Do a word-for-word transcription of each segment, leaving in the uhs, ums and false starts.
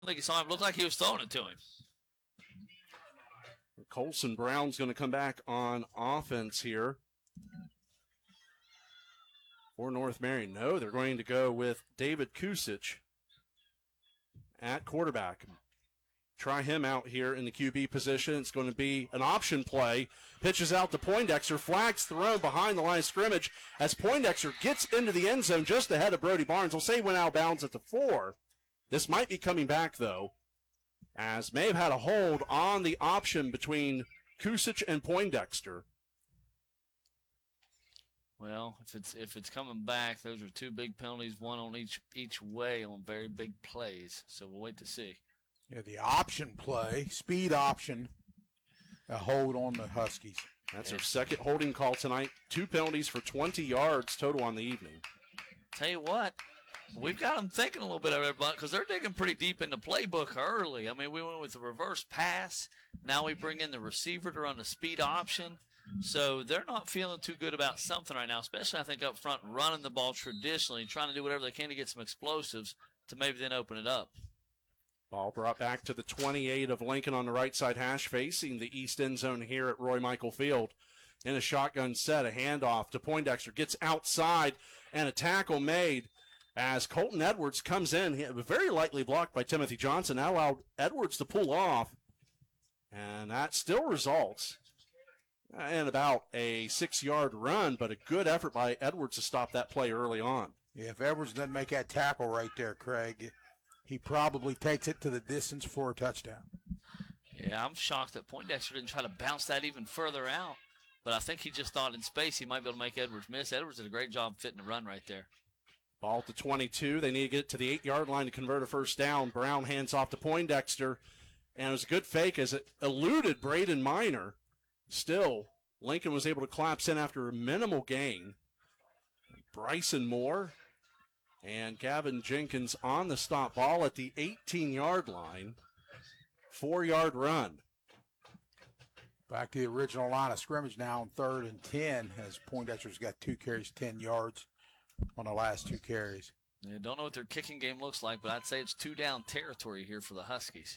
think he saw him. Looked like he was throwing it to him. Colson Brown's going to come back on offense here for North Marion. No, they're going to go with David Kusic at quarterback. Try him out here in the Q B position. It's going to be an option play. Pitches out to Poindexter. Flags thrown behind the line of scrimmage as Poindexter gets into the end zone just ahead of Brody Barnes. We'll say he went out of bounds at the four. This might be coming back, though, as may have had a hold on the option between Kusic and Poindexter. Well, if it's if it's coming back, those are two big penalties, one on each each way on very big plays. So we'll wait to see. Yeah, the option play, speed option, a hold on the Huskies. That's our second holding call tonight. Two penalties for twenty yards total on the evening. Tell you what, we've got them thinking a little bit of it, because they're digging pretty deep in the playbook early. I mean, we went with the reverse pass. Now we bring in the receiver to run the speed option. So they're not feeling too good about something right now, especially, I think, up front, running the ball traditionally, trying to do whatever they can to get some explosives to maybe then open it up. Ball brought back to the twenty-eight of Lincoln on the right side hash, facing the east end zone here at Roy Michael Field. In a shotgun set, a handoff to Poindexter, gets outside, and a tackle made as Colton Edwards comes in. He was very lightly blocked by Timothy Johnson. That allowed Edwards to pull off, and that still results in about a six-yard run, but a good effort by Edwards to stop that play early on. Yeah, if Edwards doesn't make that tackle right there, Craig, he probably takes it to the distance for a touchdown. Yeah, I'm shocked that Poindexter didn't try to bounce that even further out. But I think he just thought in space he might be able to make Edwards miss. Edwards did a great job fitting the run right there. Ball to twenty-two. They need to get to the eight-yard line to convert a first down. Brown hands off to Poindexter. And it was a good fake as it eluded Braden Miner. Still, Lincoln was able to collapse in after a minimal gain. Bryson Moore and Gavin Jenkins on the stop. Ball at the eighteen-yard line. Four-yard run. Back to the original line of scrimmage now on third and ten as Poindexter's got two carries, ten yards on the last two carries. Yeah, don't know what their kicking game looks like, but I'd say it's two-down territory here for the Huskies.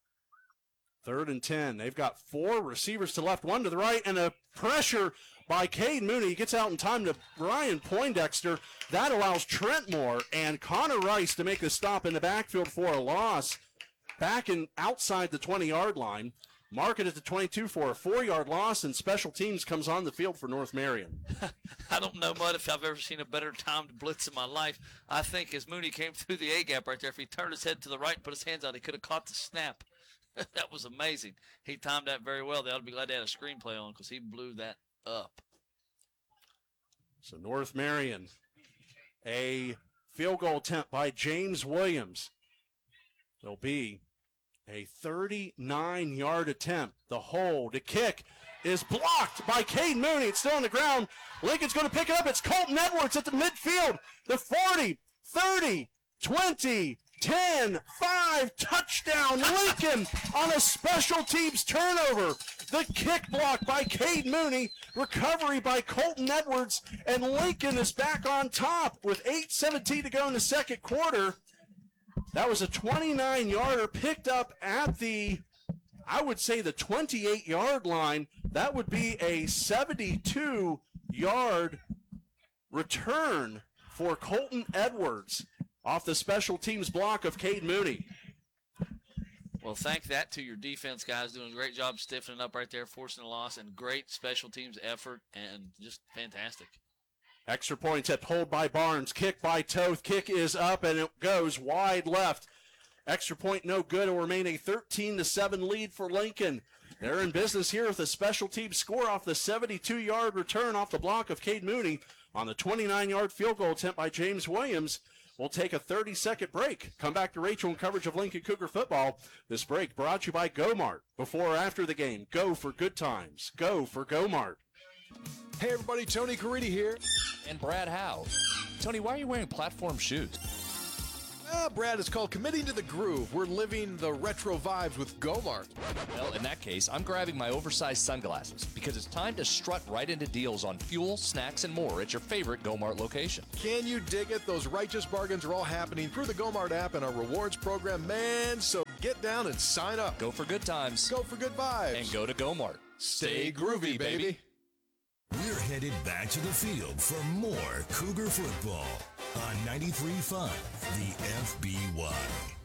Third and ten. They've got four receivers to left, one to the right, and a pressure by Cade Mooney. He gets out in time to Brian Poindexter. That allows Trent Moore and Connor Rice to make the stop in the backfield for a loss. Back in outside the twenty-yard line. Mark it at the twenty-two for a four-yard loss, and special teams comes on the field for North Marion. I don't know, Mud, if I've ever seen a better timed blitz in my life. I think as Mooney came through the A-gap right there, if he turned his head to the right and put his hands out, he could have caught the snap. That was amazing. He timed that very well. They ought to be glad they had a screenplay on because he blew that up. So North Marion, a field goal attempt by James Williams. It'll be a thirty-nine-yard attempt. The hold, the kick is blocked by Cade Mooney. It's still on the ground. Lincoln's going to pick it up. It's Colton Edwards at the midfield. The forty, thirty, twenty, ten, five, touchdown. Lincoln on a special teams turnover. The kick block by Cade Mooney. Recovery by Colton Edwards. And Lincoln is back on top with eight seventeen to go in the second quarter. That was a twenty-nine-yarder picked up at the, I would say, the twenty-eight-yard line. That would be a seventy-two-yard return for Colton Edwards off the special teams block of Cade Mooney. Well, thank that to your defense guys doing a great job stiffening up right there, forcing a loss, and great special teams effort, and just fantastic. Extra point tip, hold by Barnes, kick by Toth, kick is up, and it goes wide left. Extra point no good. It will remain a thirteen to seven lead for Lincoln. They're in business here with a special team score off the seventy-two-yard return off the block of Cade Mooney on the twenty-nine-yard field goal attempt by James Williams. We'll take a thirty-second break. Come back to Rachel and coverage of Lincoln Cougar football. This break brought to you by Go-Mart. Before or after the game, go for good times. Go for Go-Mart. Hey everybody, Tony Caridi here. And Brad Howe. Tony, why are you wearing platform shoes? Ah, Brad, it's called committing to the groove. We're living the retro vibes with Gomart. Well, in that case, I'm grabbing my oversized sunglasses because it's time to strut right into deals on fuel, snacks, and more at your favorite Gomart location. Can you dig it? Those righteous bargains are all happening through the Gomart app and our rewards program, man. So get down and sign up. Go for good times. Go for good vibes. And go to Gomart. Stay groovy, baby. We're headed back to the field for more Cougar football on ninety-three point five, the F B Y.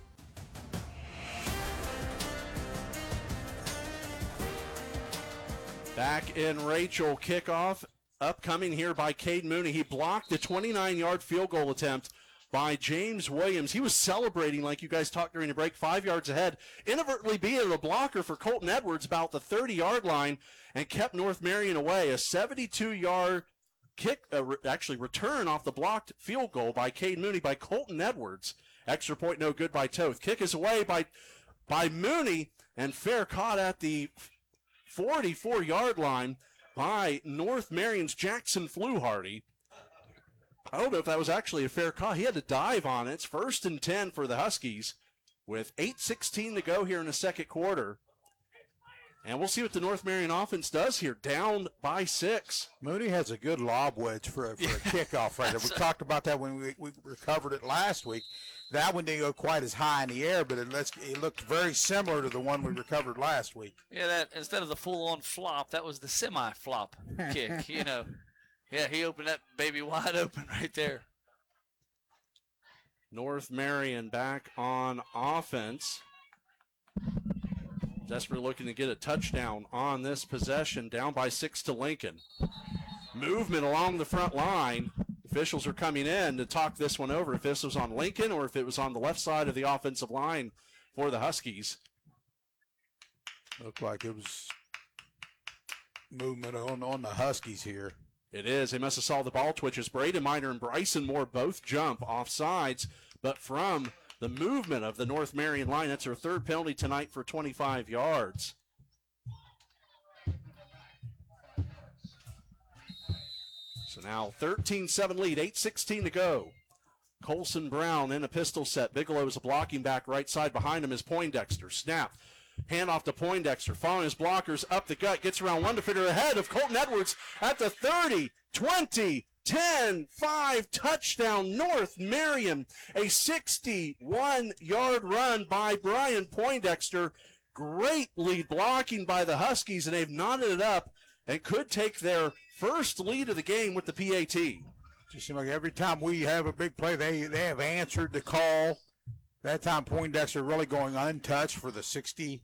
Back in Rachel, kickoff upcoming here by Cade Mooney. He blocked the twenty-nine-yard field goal attempt by James Williams. He was celebrating, like you guys talked during the break, five yards ahead, inadvertently being a blocker for Colton Edwards about the thirty-yard line and kept North Marion away. A seventy-two-yard kick, uh, re- actually return off the blocked field goal by Cade Mooney by Colton Edwards. Extra point no good by Toth. Kick is away by, by Mooney, and fair caught at the forty-four-yard line by North Marion's Jackson Fluharty. I don't know if that was actually a fair call. He had to dive on it. It's first and ten for the Huskies with eight sixteen to go here in the second quarter. And we'll see what the North Marion offense does here, down by six. Mooney has a good lob wedge for a, for a kickoff right there. We talked about that when we, we recovered it last week. That one didn't go quite as high in the air, but it, lets, it looked very similar to the one we recovered last week. Yeah, that instead of the full-on flop, that was the semi-flop kick, you know. Yeah, he opened that baby wide open right there. North Marion back on offense. Desperately looking to get a touchdown on this possession, down by six to Lincoln. Movement along the front line. Officials are coming in to talk this one over, if this was on Lincoln or if it was on the left side of the offensive line for the Huskies. Looked like it was movement on, on the Huskies here. It is. They must have saw the ball twitches. Braden Miner and Bryson Moore both jump off sides, but from the movement of the North Marion line, that's their third penalty tonight for twenty-five yards. So now thirteen seven lead, eight sixteen to go. Colson Brown in a pistol set. Bigelow is a blocking back right side. Behind him is Poindexter. Snap. Hand off to Poindexter. Following his blockers up the gut. Gets around one defender ahead of Colton Edwards at the thirty, twenty, ten, five. Touchdown North Marion. A sixty-one-yard run by Brian Poindexter. Great lead blocking by the Huskies, and they've knotted it up and could take their first lead of the game with the P A T. Just seems like every time we have a big play, they, they have answered the call. That time Poindexter really going untouched for the sixty,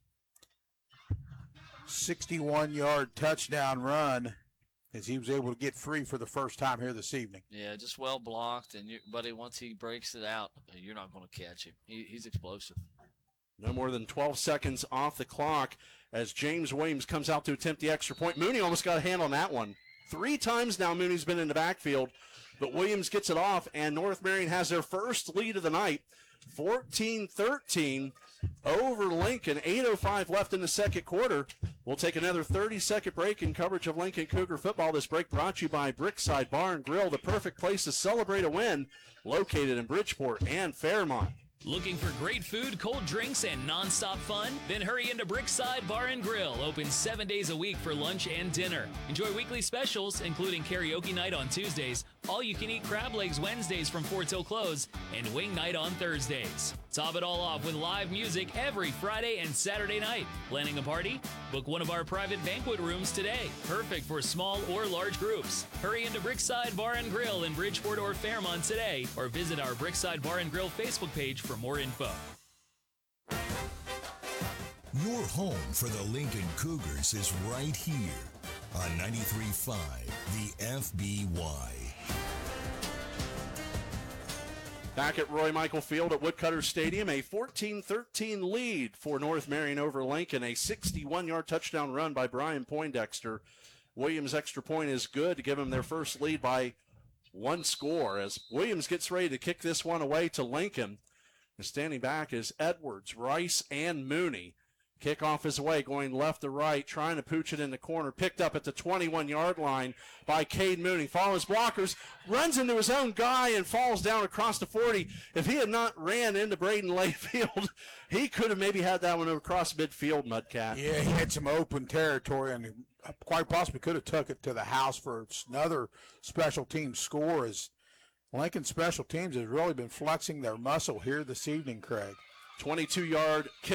sixty-one-yard touchdown run as he was able to get free for the first time here this evening. Yeah, just well blocked, and you, buddy, once he breaks it out, you're not going to catch him. He, he's explosive. No more than twelve seconds off the clock as James Williams comes out to attempt the extra point. Mooney almost got a hand on that one. Three times now Mooney's been in the backfield, but Williams gets it off, and North Marion has their first lead of the night, fourteen thirteen over Lincoln. eight oh five left in the second quarter. We'll take another thirty-second break in coverage of Lincoln Cougar football. This break brought to you by Brickside Bar and Grill, the perfect place to celebrate a win, located in Bridgeport and Fairmont. Looking for great food, cold drinks, and nonstop fun? Then hurry into Brickside Bar and Grill, open seven days a week for lunch and dinner. Enjoy weekly specials, including karaoke night on Tuesdays, all-you-can-eat crab legs Wednesdays from four till close, and wing night on Thursdays. Top it all off with live music every Friday and Saturday night. Planning a party? Book one of our private banquet rooms today. Perfect for small or large groups. Hurry into Brickside Bar and Grill in Bridgeport or Fairmont today, or visit our Brickside Bar and Grill Facebook page for more info. Your home for the Lincoln Cougars is right here on ninety-three point five, the F B Y. Back at Roy Michael Field at Woodcutter Stadium, a fourteen thirteen lead for North Marion over Lincoln. A sixty-one-yard touchdown run by Brian Poindexter. Williams' extra point is good to give them their first lead by one score as Williams gets ready to kick this one away to Lincoln. And standing back is Edwards, Rice, and Mooney. Kick off his way, going left to right, trying to pooch it in the corner. Picked up at the twenty-one-yard line by Cade Mooney. Follows blockers, runs into his own guy, and falls down across the forty. If he had not ran into Braden Layfield, he could have maybe had that one across midfield, Mudcat. Yeah, he had some open territory, and quite possibly could have took it to the house for another special team score, as Lincoln Special Teams has really been flexing their muscle here this evening, Craig. twenty-two-yard kick.